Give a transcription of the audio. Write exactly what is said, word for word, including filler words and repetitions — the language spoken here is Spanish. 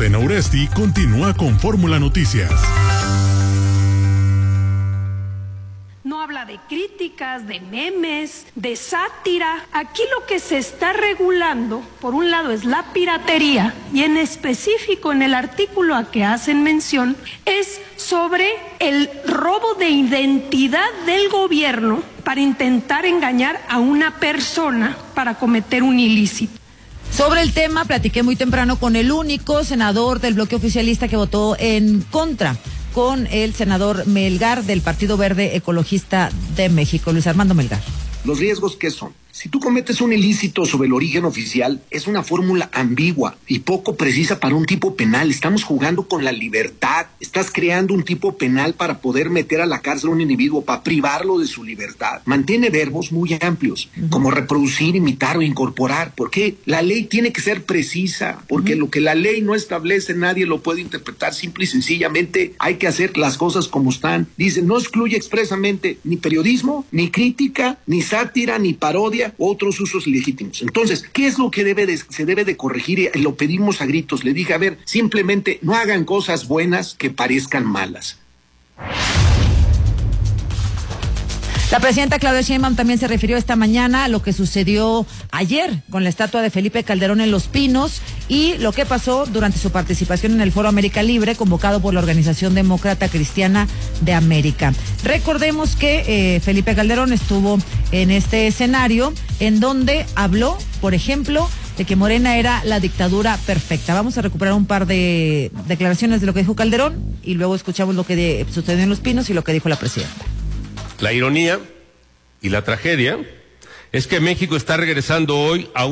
Azucena Uresti continúa con Fórmula Noticias. No habla de críticas, de memes, de sátira. Aquí lo que se está regulando, por un lado, es la piratería, y en específico en el artículo a que hacen mención, es sobre el robo de identidad del gobierno para intentar engañar a una persona para cometer un ilícito. Sobre el tema, platiqué muy temprano con el único senador del bloque oficialista que votó en contra, con el senador Melgar del Partido Verde Ecologista de México, Luis Armando Melgar. ¿Los riesgos qué son? Si tú cometes un ilícito sobre el origen oficial, es una fórmula ambigua y poco precisa para un tipo penal. Estamos jugando con la libertad. Estás creando un tipo penal para poder meter a la cárcel a un individuo, para privarlo de su libertad. Mantiene verbos muy amplios, uh-huh. como reproducir, imitar o incorporar. Porque la ley tiene que ser precisa, porque uh-huh. lo que la ley no establece nadie lo puede interpretar. Simple y sencillamente hay que hacer las cosas como están. Dice, no excluye expresamente ni periodismo, ni crítica, ni sátira, ni parodia, otros usos ilegítimos. Entonces, ¿qué es lo que debe de, se debe de corregir? Y lo pedimos a gritos. Le dije, a ver, simplemente no hagan cosas buenas que parezcan malas. La presidenta Claudia Sheinbaum también se refirió esta mañana a lo que sucedió ayer con la estatua de Felipe Calderón en Los Pinos y lo que pasó durante su participación en el Foro América Libre, convocado por la Organización Demócrata Cristiana de América. Recordemos que eh, Felipe Calderón estuvo en este escenario en donde habló, por ejemplo, de que Morena era la dictadura perfecta. Vamos a recuperar un par de declaraciones de lo que dijo Calderón y luego escuchamos lo que de, sucedió en Los Pinos y lo que dijo la presidenta. La ironía y la tragedia es que México está regresando hoy a un